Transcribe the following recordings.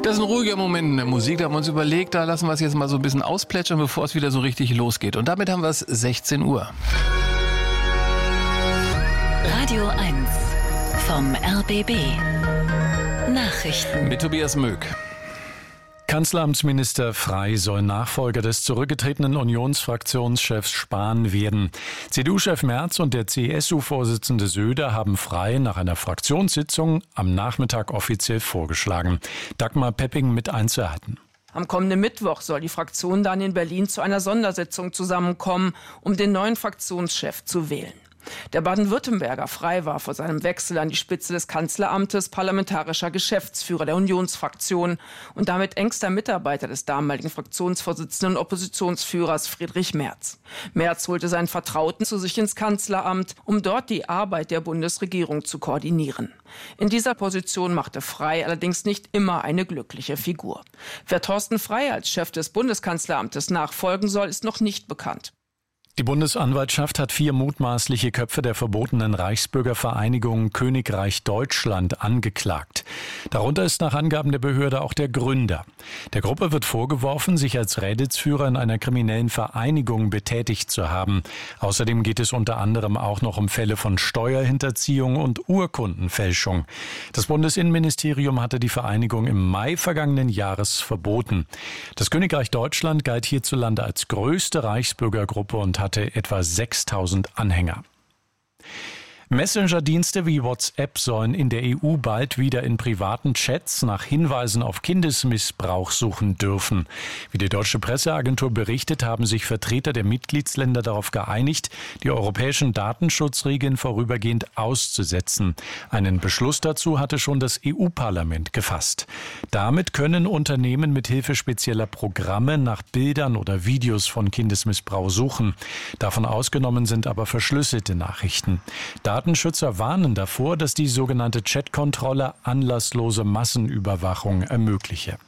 Das ist ein ruhiger Moment in der Musik. Da haben wir uns überlegt, da lassen wir es jetzt mal so ein bisschen ausplätschern, bevor es wieder so richtig losgeht. Und damit haben wir es 16 Uhr. Radio 1 vom RBB. Nachrichten. Mit Tobias Möck. Kanzleramtsminister Frey soll Nachfolger des zurückgetretenen Unionsfraktionschefs Spahn werden. CDU-Chef Merz und der CSU-Vorsitzende Söder haben Frey nach einer Fraktionssitzung am Nachmittag offiziell vorgeschlagen. Dagmar Pepping mit Einzelheiten. Am kommenden Mittwoch soll die Fraktion dann in Berlin zu einer Sondersitzung zusammenkommen, um den neuen Fraktionschef zu wählen. Der Baden-Württemberger Frey war vor seinem Wechsel an die Spitze des Kanzleramtes parlamentarischer Geschäftsführer der Unionsfraktion und damit engster Mitarbeiter des damaligen Fraktionsvorsitzenden und Oppositionsführers Friedrich Merz. Merz holte seinen Vertrauten zu sich ins Kanzleramt, um dort die Arbeit der Bundesregierung zu koordinieren. In dieser Position machte Frey allerdings nicht immer eine glückliche Figur. Wer Thorsten Frey als Chef des Bundeskanzleramtes nachfolgen soll, ist noch nicht bekannt. Die Bundesanwaltschaft hat 4 mutmaßliche Köpfe der verbotenen Reichsbürgervereinigung Königreich Deutschland angeklagt. Darunter ist nach Angaben der Behörde auch der Gründer. Der Gruppe wird vorgeworfen, sich als Rädelsführer in einer kriminellen Vereinigung betätigt zu haben. Außerdem geht es unter anderem auch noch um Fälle von Steuerhinterziehung und Urkundenfälschung. Das Bundesinnenministerium hatte die Vereinigung im Mai vergangenen Jahres verboten. Das Königreich Deutschland galt hierzulande als größte Reichsbürgergruppe und hatte etwa 6.000 Anhänger. Messenger-Dienste wie WhatsApp sollen in der EU bald wieder in privaten Chats nach Hinweisen auf Kindesmissbrauch suchen dürfen. Wie die deutsche Presseagentur berichtet, haben sich Vertreter der Mitgliedsländer darauf geeinigt, die europäischen Datenschutzregeln vorübergehend auszusetzen. Einen Beschluss dazu hatte schon das EU-Parlament gefasst. Damit können Unternehmen mit Hilfe spezieller Programme nach Bildern oder Videos von Kindesmissbrauch suchen. Davon ausgenommen sind aber verschlüsselte Nachrichten. Datenschützer warnen davor, dass die sogenannte Chatkontrolle anlasslose Massenüberwachung ermögliche.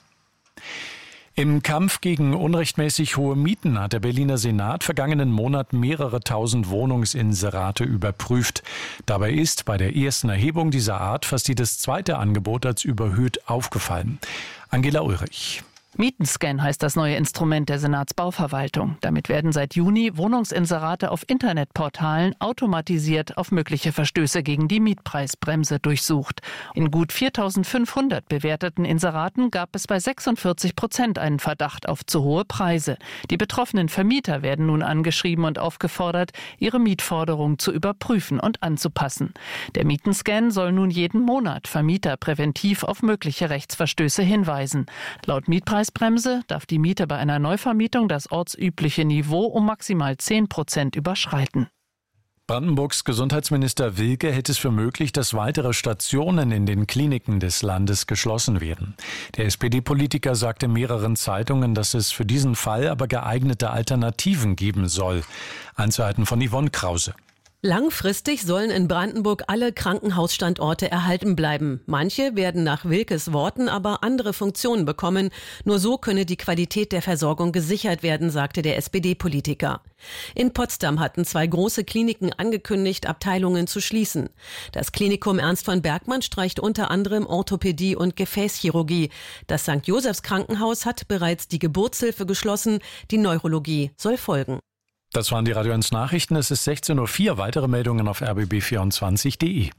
Im Kampf gegen unrechtmäßig hohe Mieten hat der Berliner Senat vergangenen Monat mehrere tausend Wohnungsinserate überprüft. Dabei ist bei der ersten Erhebung dieser Art fast jedes zweite Angebot als überhöht aufgefallen. Angela Ulrich. Mietenscan heißt das neue Instrument der Senatsbauverwaltung. Damit werden seit Juni Wohnungsinserate auf Internetportalen automatisiert auf mögliche Verstöße gegen die Mietpreisbremse durchsucht. In gut 4.500 bewerteten Inseraten gab es bei 46% einen Verdacht auf zu hohe Preise. Die betroffenen Vermieter werden nun angeschrieben und aufgefordert, ihre Mietforderung zu überprüfen und anzupassen. Der Mietenscan soll nun jeden Monat Vermieter präventiv auf mögliche Rechtsverstöße hinweisen. Laut Mietpreisbremse darf die Miete bei einer Neuvermietung das ortsübliche Niveau um maximal 10% überschreiten. Brandenburgs Gesundheitsminister Wilke hält es für möglich, dass weitere Stationen in den Kliniken des Landes geschlossen werden. Der SPD-Politiker sagte mehreren Zeitungen, dass es für diesen Fall aber geeignete Alternativen geben soll. Einzelheiten von Yvonne Krause. Langfristig sollen in Brandenburg alle Krankenhausstandorte erhalten bleiben. Manche werden nach Wilkes Worten aber andere Funktionen bekommen. Nur so könne die Qualität der Versorgung gesichert werden, sagte der SPD-Politiker. In Potsdam hatten 2 große Kliniken angekündigt, Abteilungen zu schließen. Das Klinikum Ernst von Bergmann streicht unter anderem Orthopädie und Gefäßchirurgie. Das St. Josephs Krankenhaus hat bereits die Geburtshilfe geschlossen. Die Neurologie soll folgen. Das waren die Radio 1 Nachrichten. Es ist 16.04 Uhr. Weitere Meldungen auf rbb24.de.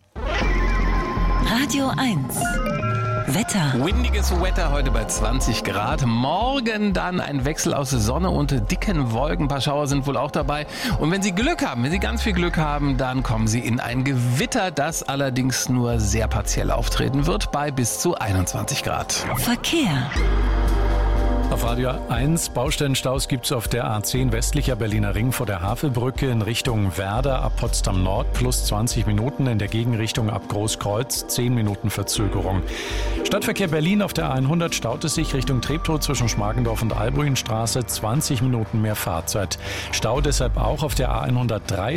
Radio 1. Wetter. Windiges Wetter heute bei 20 Grad. Morgen dann ein Wechsel aus Sonne und dicken Wolken. Ein paar Schauer sind wohl auch dabei. Und wenn Sie Glück haben, wenn Sie ganz viel Glück haben, dann kommen Sie in ein Gewitter, das allerdings nur sehr partiell auftreten wird, bei bis zu 21 Grad. Verkehr. Auf Radio 1 Baustellenstaus gibt es auf der A10 westlicher Berliner Ring vor der Havelbrücke in Richtung Werder ab Potsdam Nord plus 20 Minuten, in der Gegenrichtung ab Großkreuz 10 Minuten Verzögerung. Stadtverkehr Berlin auf der A100 staut es sich Richtung Treptow zwischen Schmargendorf und Albuinstraße 20 Minuten mehr Fahrzeit. Stau deshalb auch auf der A103